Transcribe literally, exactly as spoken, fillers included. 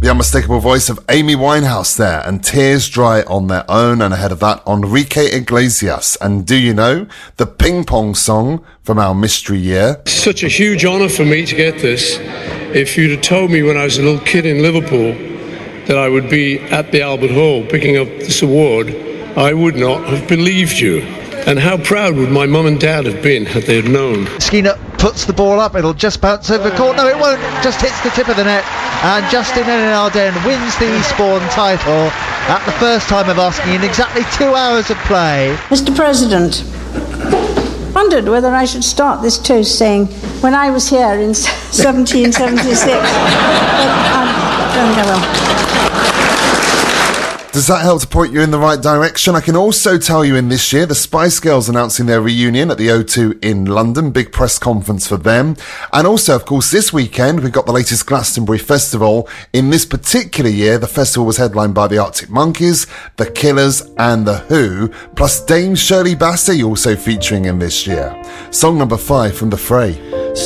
The unmistakable voice of Amy Winehouse there, and Tears Dry on Their Own, and ahead of that, Enrique Iglesias. And do you know, the Ping Pong song from our mystery year? Such a huge honour for me to get this. If you'd have told me when I was a little kid in Liverpool that I would be at the Albert Hall picking up this award, I would not have believed you. And how proud would my mum and dad have been had they had known? Skinner puts the ball up, it'll just bounce over the court. No, it won't, just hits the tip of the net. And Justin Enarden wins the Eastbourne title at the first time of asking in exactly two hours of play. Mister President, wondered whether I should start this toast saying, when I was here in seventeen seventy-six. But I don't think I will. Does that help to point you in the right direction? I can also tell you in this year, the Spice Girls announcing their reunion at the O two in London. Big press conference for them. And also, of course, this weekend, we've got the latest Glastonbury Festival. In this particular year, the festival was headlined by the Arctic Monkeys, The Killers and The Who, plus Dame Shirley Bassey also featuring in this year. Song number five from The Fray.